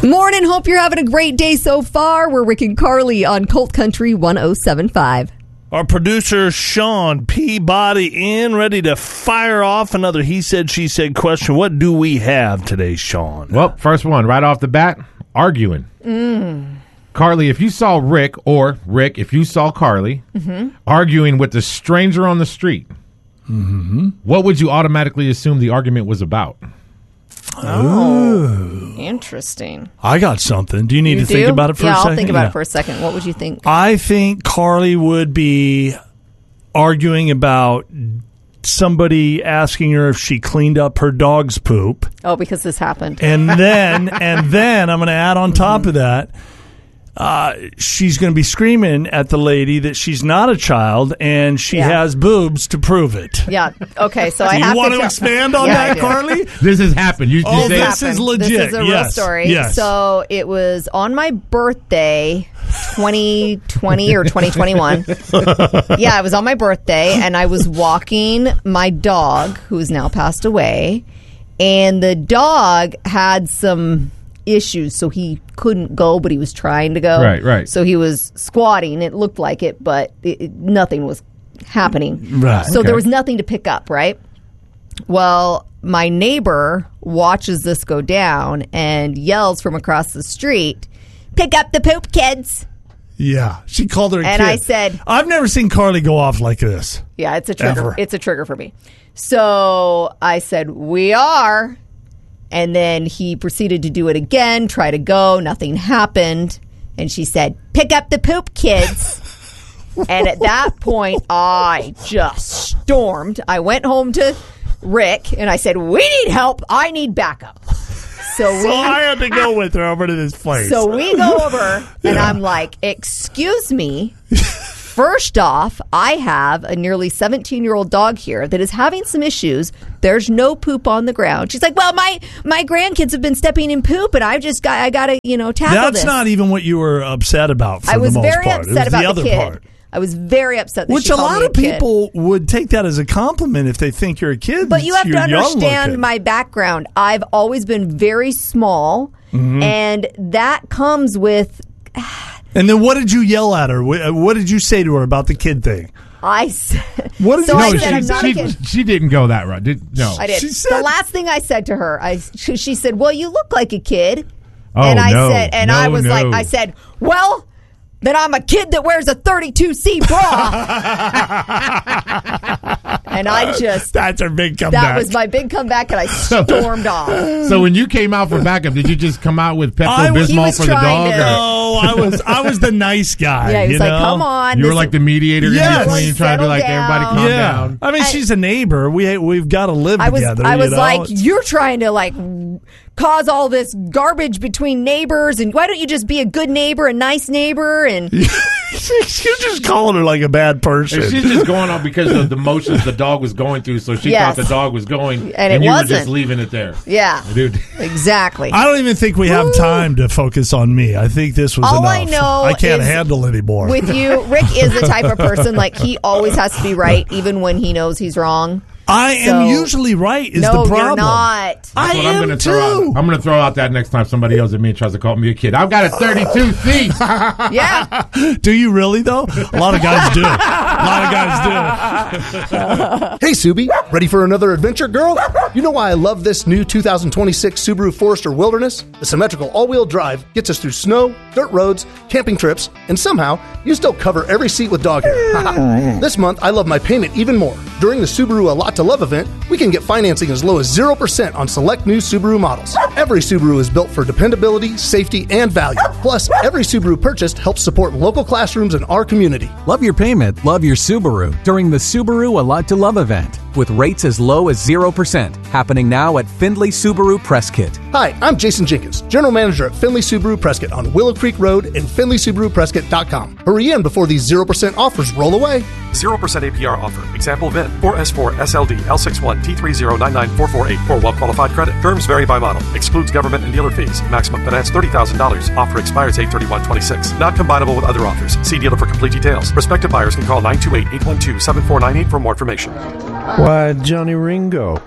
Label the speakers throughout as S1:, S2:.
S1: Morning. Hope you're having a great day so far. We're Rick and Carly on Colt Country 107.5.
S2: Our producer, Sean Peabody, in, ready to fire off another He Said, She Said question. What do we have today, Sean?
S3: Well, first one, right off the bat, arguing. Carly, if you saw Rick, or Rick, if you saw Carly, arguing with a stranger on the street, what would you automatically assume the argument was about?
S1: Oh, interesting.
S2: I got something. Do you need to think about it for a second?
S1: Yeah, I'll think about it for a second. What would you think?
S2: I think Carly would be arguing about somebody asking her if she cleaned up her dog's poop.
S1: Oh, because this happened.
S2: And then I'm going to add on top of that, she's going to be screaming at the lady that she's not a child and she has boobs to prove it.
S1: Yeah. Okay. So
S2: Do you want to expand on that, Carly?
S3: This has happened.
S2: This is legit.
S1: This is a real story.
S2: Yes.
S1: So it was on my birthday, 2020 or 2021. Yeah, it was on my birthday, and I was walking my dog, who is now passed away, and the dog had some issues, so he couldn't go, but he was trying to go.
S3: Right.
S1: So he was squatting. It looked like it, but nothing was happening.
S2: Right.
S1: So there was nothing to pick up, right? Well, my neighbor watches this go down and yells from across the street, "Pick up the poop, kids."
S2: Yeah. She called her a kid.
S1: And I said,
S2: I've never seen Carly go off like this.
S1: Yeah, it's a trigger.
S2: Ever.
S1: It's a trigger for me. So I said, "We are." And then he proceeded to do it again, try to go. Nothing happened. And she said, "Pick up the poop, kids." And at that point, I just stormed. I went home to Rick, and I said, "We need help. I need backup." So
S2: I had to go with her over to this place.
S1: So we go over, and I'm like, "Excuse me. First off, I have a nearly 17-year-old dog here that is having some issues. There's no poop on the ground." She's like, "Well, my grandkids have been stepping in poop, and I got to, tackle this."
S2: That's not even what you were upset about for
S1: I was
S2: the most
S1: very
S2: part.
S1: upset about
S2: the other
S1: kid.
S2: part.
S1: I was very upset that
S2: Which
S1: she
S2: a
S1: called
S2: lot
S1: me
S2: of
S1: kid.
S2: people would take that as a compliment if they think you're a kid.
S1: But you have to
S2: You're
S1: understand
S2: young-looking.
S1: my background. I've always been very small, and that comes with...
S2: And then what did you yell at her? What did you say to her about the kid thing?
S1: I said...
S2: What did
S1: so
S2: you
S1: I
S2: say?
S1: said, "I'm not a kid."
S3: She didn't go that route. No.
S1: I did.
S2: She said-
S1: The last thing I said to her, she said, "Well, you look like a kid."
S3: Oh,
S1: and I
S3: no.
S1: said, and
S3: No,
S1: I was
S3: no.
S1: like, I said, "Well, then I'm a kid that wears a 32C bra." And I just,
S2: That's her big comeback.
S1: that was my big comeback, and I stormed off.
S3: So when you came out for backup, did you just come out with
S1: He
S3: Pepto-Bismol
S1: was
S3: for the
S1: trying
S3: dog?
S1: to-
S2: No, I was the nice guy.
S1: Yeah, he was
S2: you
S1: like,
S2: know?
S1: "Come on."
S3: You were
S1: this-
S3: like the mediator
S2: Yes.
S3: in between, trying to be like,
S1: Settle
S3: everybody
S1: down.
S3: calm
S2: Yeah,
S3: down.
S2: I mean, she's a neighbor. We've got to live together.
S1: I was
S2: you know?
S1: like, "You're trying to cause all this garbage between neighbors, and why don't you just be a good neighbor, a nice neighbor?" And
S2: You're just calling her like a bad person.
S3: And she's just going on because of the motions the dog was going through, so she
S1: Yes.
S3: thought the dog was going,
S1: And it
S3: you were
S1: wasn't.
S3: just leaving it there.
S1: yeah,
S3: Dude.
S1: exactly.
S2: I don't even think we have time to focus on me. I think this was
S1: All
S2: enough.
S1: I know
S2: I can't
S1: is
S2: handle anymore.
S1: With you, Rick is the type of person he always has to be right, even when he knows he's wrong.
S2: I am
S1: So-
S2: usually right. Is
S1: No,
S2: the problem?
S1: you're not.
S3: That's
S2: I
S3: what
S2: am
S3: I'm gonna
S2: too.
S3: throw out. I'm going to throw out that next time somebody yells at me and tries to call me a kid. I've got a 32C.
S1: Yeah.
S2: Do you really though? A lot of guys do. A lot of guys do.
S4: Hey, Subi, ready for another adventure, girl? You know why I love this new 2026 Subaru Forester Wilderness? The symmetrical all-wheel drive gets us through snow, dirt roads, camping trips, and somehow you still cover every seat with dog hair. This month, I love my payment even more. During the Subaru A Lot to Love event, we can get financing as low as 0% on select new Subaru models. Every Subaru is built for dependability, safety, and value. Plus, every Subaru purchased helps support local classrooms in our community.
S5: Love your payment, love your Subaru during the Subaru A Lot to Love event with rates as low as 0%, happening now at Findlay Subaru Prescott.
S4: Hi, I'm Jason Jenkins, General Manager at Findlay Subaru Prescott on Willow Creek Road and FindlaySubaruPrescott.com. Hurry in before these 0% offers roll away.
S6: 0% APR offer. Example VIN 4S4 SLD L61 T3099448 for well-qualified credit. Terms vary by model. Excludes government and dealer fees. Maximum finance $30,000. Offer expires 8/31/26. Not combinable with other offers. See dealer for complete details. Prospective buyers can call 928-812-7498 for more information.
S7: Why, Johnny Ringo,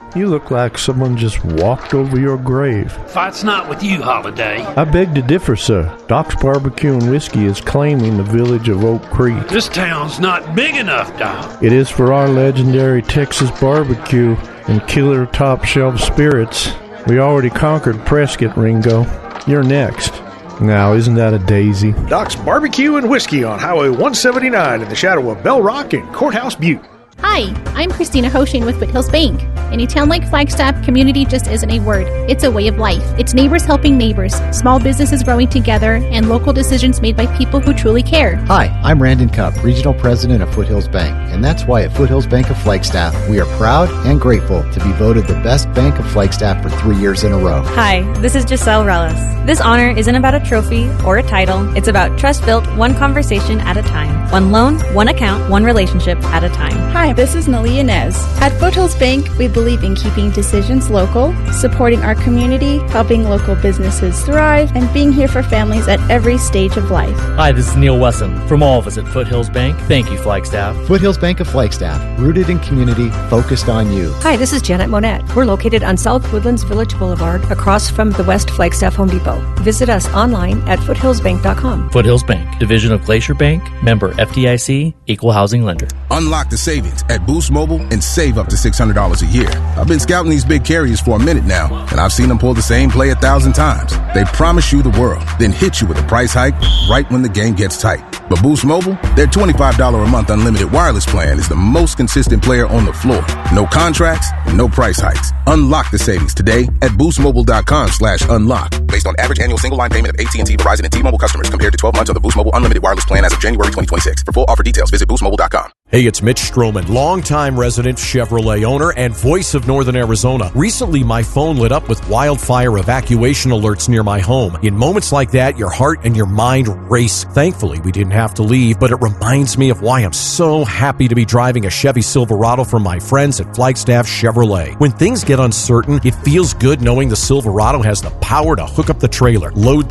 S7: You look like someone just walked over your grave.
S8: Fight's not with you, Holiday.
S7: I beg to differ, sir. Doc's Barbecue and Whiskey is claiming the village of Oak Creek.
S8: This town's not big enough, Doc.
S7: It is for our legendary Texas barbecue and killer top shelf spirits. We already conquered Prescott, Ringo. You're next. Now, isn't that a daisy?
S9: Doc's Barbecue and Whiskey on Highway 179 in the shadow of Bell Rock and Courthouse Butte.
S10: Hi, I'm Christina Hoshin with Foothills Bank. In a town like Flagstaff, community just isn't a word. It's a way of life. It's neighbors helping neighbors, small businesses growing together, and local decisions made by people who truly care.
S11: Hi, I'm Randon Cupp, Regional President of Foothills Bank, and that's why at Foothills Bank of Flagstaff, we are proud and grateful to be voted the best bank of Flagstaff for 3 years in a row.
S12: Hi, this is Giselle Relis. This honor isn't about a trophy or a title. It's about trust built one conversation at a time. One loan, one account, one relationship at a time.
S13: Hi, this is Nalia Nez. At Foothills Bank, we believe in keeping decisions local, supporting our community, helping local businesses thrive, and being here for families at every stage of life.
S14: Hi, this is Neil Wesson. From all of us at Foothills Bank, thank you, Flagstaff.
S11: Foothills Bank of Flagstaff, rooted in community, focused on you.
S15: Hi, this is Janet Monette. We're located on South Woodlands Village Boulevard, across from the West Flagstaff Home Depot. Visit us online at foothillsbank.com.
S14: Foothills Bank, division of Glacier Bank, member FDIC, equal housing lender.
S16: Unlock the savings at Boost Mobile and save up to $600 a year. I've been scouting these big carriers for a minute now, and I've seen them pull the same play 1,000 times. They promise you the world, then hit you with a price hike right when the game gets tight. But Boost Mobile, their $25 a month unlimited wireless plan is the most consistent player on the floor. No contracts, no price hikes. Unlock the savings today at boostmobile.com/unlock. Based on average annual single line payment of AT&T, Verizon, and T-Mobile customers compared to 12 months of the Boost Mobile unlimited wireless plan as of January 2026. For full offer details, visit boostmobile.com.
S17: Hey, it's Mitch Stroman, longtime resident Chevrolet owner and voice of Northern Arizona. Recently, my phone lit up with wildfire evacuation alerts near my home. In moments like that, your heart and your mind race. Thankfully, we didn't have to leave, but it reminds me of why I'm so happy to be driving a Chevy Silverado from my friends at Flagstaff Chevrolet. When things get uncertain, it feels good knowing the Silverado has the power to hook up the trailer, load the